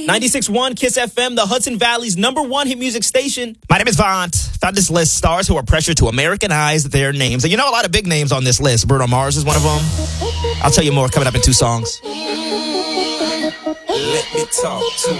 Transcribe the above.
96.1 Kiss FM, the Hudson Valley's #1 hit music station. My name is Vaughn. Found this list stars who are pressured to Americanize their names. And you know a lot of big names on this list. Bruno Mars is one of them. I'll tell you more coming up in 2 songs. Let me talk to